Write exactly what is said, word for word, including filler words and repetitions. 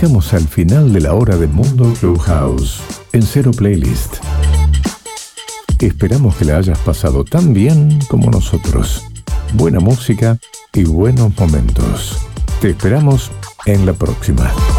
Llegamos al final de la hora del mundo Clubhouse en Cero Playlist. Esperamos que la hayas pasado tan bien como nosotros. Buena música y buenos momentos. Te esperamos en la próxima.